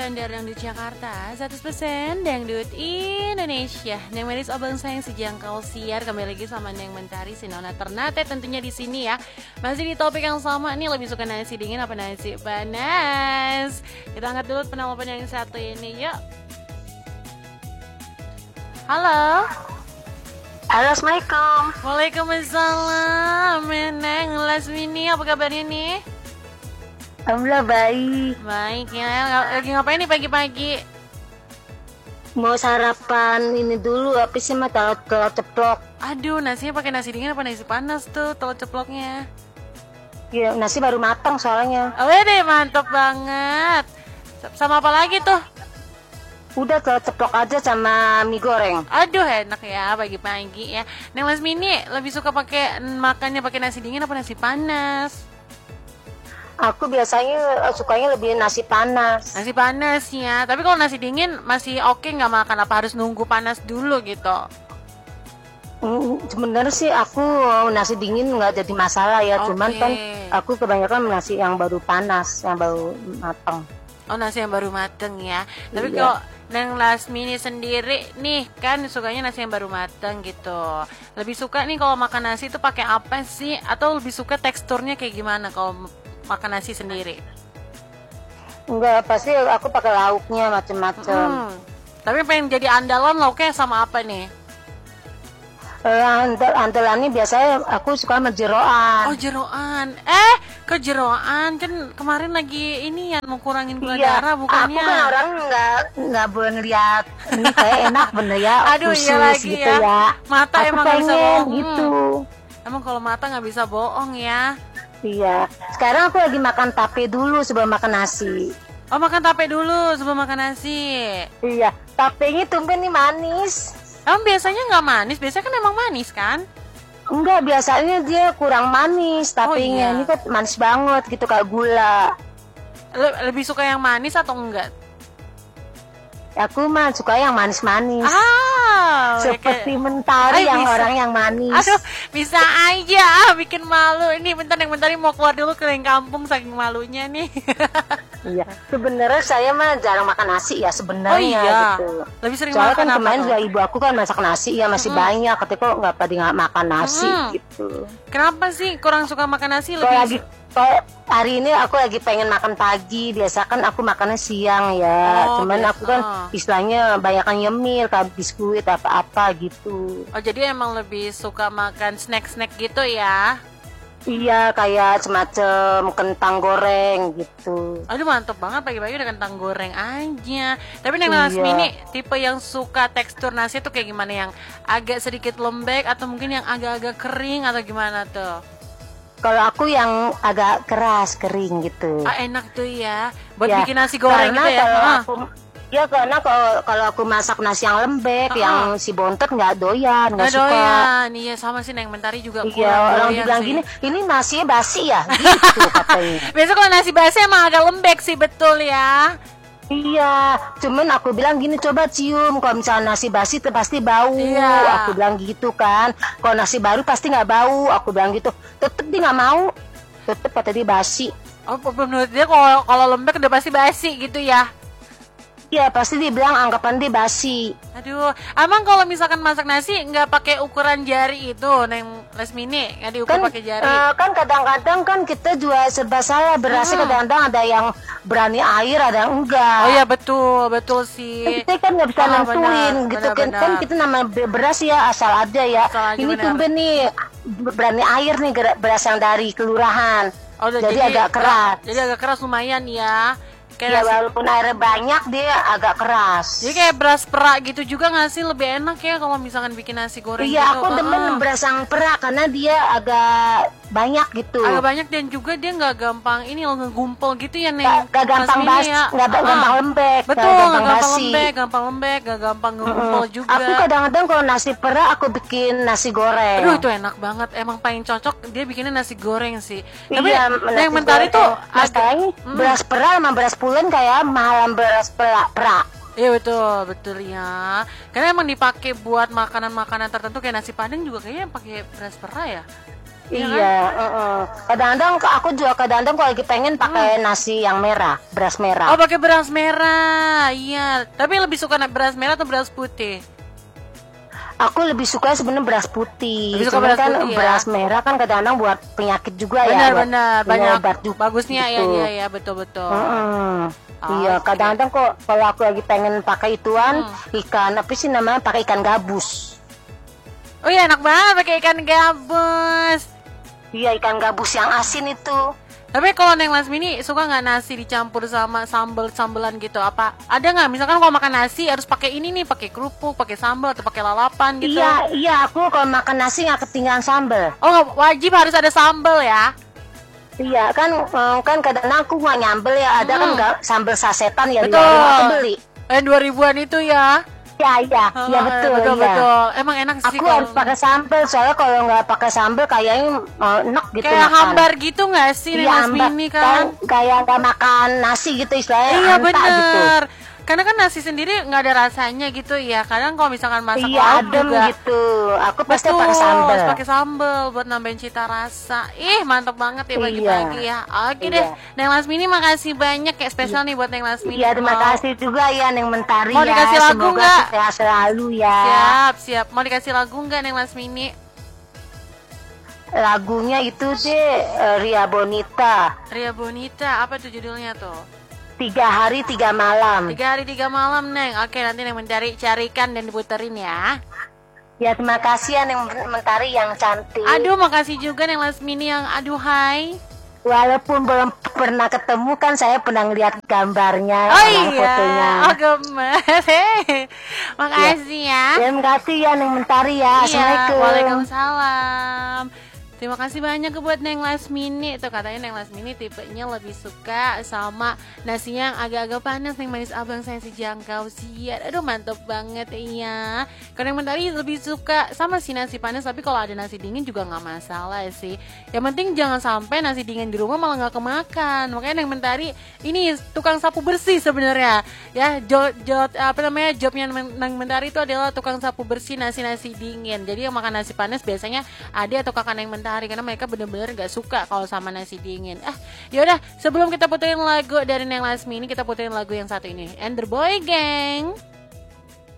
Bandar Dangdut Jakarta 100% Dangdut Indonesia. Neng Manis Abang Sayang sejangkau siar. Kembali lagi sama Neng Mentari Sinona Ternate tentunya di sini ya. Masih di topik yang sama nih, lebih suka nasi dingin apa nasi panas? Kita angkat dulu penelpon yang satu ini, yuk. Halo. Halo, Assalamualaikum. Waalaikumsalam. Neng Lasmini, apa kabarnya nih? Alhamdulillah baik. Baik ya. Lagi ngapain nih pagi-pagi? Mau sarapan ini dulu, apa sih mah telur ceplok. Aduh, nasinya pakai nasi dingin apa nasi panas tuh telur ceploknya? Ya, nasi baru matang soalnya. Oh deh, mantap banget. Sama apa lagi tuh? Udah telur ceplok aja sama mie goreng. Aduh, enak ya pagi-pagi ya. Neng Lasmini lebih suka makannya pakai nasi dingin apa nasi panas? Aku biasanya sukanya lebih nasi panas. Nasi panas ya. Tapi kalau nasi dingin masih oke nggak makan, apa harus nunggu panas dulu gitu? Sebenarnya sih aku nasi dingin nggak jadi masalah ya. Oke. Cuman kan aku kebanyakan nasi yang baru panas, yang baru matang. Oh, nasi yang baru mateng ya. Tapi Iya. kalau Neng Lasmini sendiri nih kan sukanya nasi yang baru mateng gitu. Lebih suka nih kalau makan nasi itu pakai apa sih? Atau lebih suka teksturnya kayak gimana kalau makan nasi sendiri? Enggak, pasti aku pakai lauknya macam-macam. Tapi pengen jadi andalan lauknya sama apa nih? Andalannya biasanya aku suka sama jeroan. Oh, jeroan. Ke jeroan kan kemarin lagi ini ya mau kurangin gula Iya, darah bukannya? aku kan orang nggak boleh ngeliat ini kayak enak bener ya. Aduh, khusus iya lagi gitu ya. Mata Aku emang nggak bisa pengen bohong. gitu. Emang kalau mata nggak bisa bohong ya. Iya. Sekarang aku lagi makan tape dulu sebelum makan nasi. Oh, makan tape dulu sebelum makan nasi. Iya. Tapenya tumben nih manis. Emang biasanya nggak manis? Biasanya kan emang manis kan? Enggak, biasanya dia kurang manis tapenya. iya. Ini kan manis banget gitu kayak gula. Lebih suka yang manis atau enggak? Aku mah suka yang manis-manis. Seperti Ay, Mentari yang bisa. orang yang manis. Aduh, bisa aja bikin malu. Ini bentar mau keluar dulu ke kampung saking malunya nih. Iya, sebenarnya saya mah jarang makan nasi ya sebenarnya Oh iya, gitu. lebih sering Soalnya makan kan apa kemarin tuh? juga ibu aku kan masak nasi ya masih banyak, ketika nggak pada nggak makan nasi gitu. Kenapa sih kurang suka makan nasi? Kalau hari ini aku lagi pengen makan pagi, biasa kan aku makannya siang ya. Oh, Cuman biasa. aku kan istilahnya banyakan nyemil kayak biskuit apa-apa gitu. Oh, jadi emang lebih suka makan snack-snack gitu ya? Iya, kayak semacam kentang goreng gitu. Aduh, mantep banget pagi-pagi udah kentang goreng aja. Tapi Neng Iya. Lasmini tipe yang suka tekstur nasi tuh kayak gimana? Yang agak sedikit lembek atau mungkin yang agak-agak kering atau gimana tuh? Kalau aku yang agak keras kering gitu. Enak tuh ya buat Ya, bikin nasi goreng karena gitu ya. Karena kalau aku masak nasi yang lembek, yang si bontot nggak doyan, nggak Nggak suka. doyan. Iya, sama sih Neng Mentari juga Iya, kurang orang doyan bilang sih. gini, ini nasinya basi ya, gitu katanya. Biasa kalau nasi basi emang agak lembek sih, betul ya. Iya, cuman aku bilang gini, coba cium, kalau misalnya nasi basi itu pasti bau. Iya. Aku bilang gitu kan. Kalau nasi baru pasti nggak bau. Aku bilang gitu. Tetep dia nggak mau. Tetep kata dia basi. Oh, menurut dia kalau lembek udah pasti basi gitu ya. Iya, pasti dia bilang anggapan dia basi. Aduh, emang kalau misalkan masak nasi nggak pakai ukuran jari itu, Neng Lasmini, nggak diukur Kan pakai jari. kan kadang-kadang kan kita juga serba salah. Berasnya kadang-kadang ada yang berani air, ada yang enggak. Oh ya, betul sih. Kita kan nggak bisa nentuin benar, gitu kan. benar. Kan kita nama beras ya asal ada ya. Asal aja, Ini benar. tumben nih berani air nih beras yang dari kelurahan. Oh, jadi agak keras. Jadi agak keras lumayan ya. Ya Kayak walaupun airnya banyak dia agak keras. jadi kayak beras perak gitu juga nggak sih, lebih enak ya kalau misalkan bikin nasi goreng Iya, gitu. aku demen beras yang perak karena dia agak banyak gitu. Agak banyak dan juga dia nggak gampang ini loh ngegumpel gitu ya, Neng. Gak gampang Lasmini basi, ya. gak gampang lembek, Betul, gak nggak gampang gampang basi. lembek, nggak gampang ngegumpel juga. Aku kadang-kadang kalau nasi perak aku bikin nasi goreng. Aduh, itu enak banget. Emang paling cocok dia bikinnya nasi goreng sih. Tapi Iya, yang nasi Mentari goreng. tuh masalahnya beras perak sama beras pulen kayak mahalan beras perak. iya betul ya. Karena emang dipakai buat makanan-makanan tertentu kayak nasi padang juga kayaknya pakai beras perak ya. Ya kan? Iya, kadang-kadang aku juga kadang-kadang kalau lagi pengen pakai nasi yang merah, beras merah. Oh, pakai beras merah. Iya, tapi lebih suka beras merah atau beras putih? Aku lebih suka sebenarnya beras putih. Lebih suka Cuman beras kan putih ya? beras merah kan kadang-kadang buat penyakit juga ya, buat Benar-benar banyak obat juga bagusnya ya gitu. dia ya, betul-betul. Iya, Oke. kadang-kadang kok kalau aku lagi pengen pakai ituan ikan apa sih namanya, pakai ikan gabus. Oh iya, enak banget pakai ikan gabus. Iya, ikan gabus yang asin itu. Tapi kalau Neng Lasmini suka nggak nasi dicampur sama sambelan gitu? Apa ada nggak? Misalkan kalau makan nasi harus pakai ini nih, pakai kerupuk, pakai sambal atau pakai lalapan gitu? Iya, aku kalau makan nasi nggak ketinggalan sambel. Oh, wajib harus ada sambal ya? Iya kan kadang aku nggak nyambel ya, ada kan nggak sambel sasetan ya, di Betul. warung aku beli. 2000-an itu ya? Iya betul. Betul. Emang enak sih Aku kalau harus pakai sambel, soalnya kalau nggak pakai sambel kayaknya enak gitu kayak makan. hambar gitu nggak sih Neng Iya, Lasmini kan? kayak nggak makan nasi gitu istilahnya. Iya anta gitu. bener. Karena kan nasi sendiri nggak ada rasanya gitu ya. Kadang kalau misalkan masak Iya, lauk adem juga gitu. Aku pasti betul, pakai sambel. harus pakai sambal buat nambahin cita rasa. Ih, mantep banget ya pagi-pagi ya. Oke deh, Neng Lasmini makasih banyak kayak spesial nih buat Neng Lasmini. Iya, terima kasih juga ya Neng Mentari Mau ya. dikasih lagu Semoga nggak? sehat selalu ya. Siap. Mau dikasih lagu nggak Neng Lasmini? Lagunya itu deh Ria Bonita. Ria Bonita, apa tuh judulnya tuh? 3 hari 3 malam. 3 hari 3 malam, Neng. Oke, nanti Neng carikan dan diputerin ya. Ya, terima kasih ya Neng Mentari yang cantik. Aduh, makasih juga Neng Lasmini yang hai. Walaupun belum pernah ketemu kan saya pernah lihat gambarnya, Oh fotonya. iya, oh gemes. Makasih ya. Terima kasih ya Neng Mentari ya. Iya, Assalamualaikum. waalaikumsalam. Terima kasih banyak buat Neng Lasmini. Tuh katanya Neng Lasmini tipenya lebih suka sama nasinya yang agak-agak panas. Neng manis abang saya si jangkau siat. Aduh mantep banget iya. Kalau Neng Mentari lebih suka sama si nasi panas. Tapi kalau ada nasi dingin juga gak masalah sih. Yang penting jangan sampai nasi dingin di rumah malah gak kemakan. Makanya Neng Mentari ini tukang sapu bersih sebenarnya. Ya jobnya Neng Mentari itu adalah tukang sapu bersih nasi-nasi dingin. Jadi yang makan nasi panas biasanya ada atau kakak Neng Mentari, karena mereka bener-bener gak suka kalau sama nasi dingin. Yaudah, sebelum kita puterin lagu dari Neng Lasmini, kita puterin lagu yang satu ini, And the Boy Gang.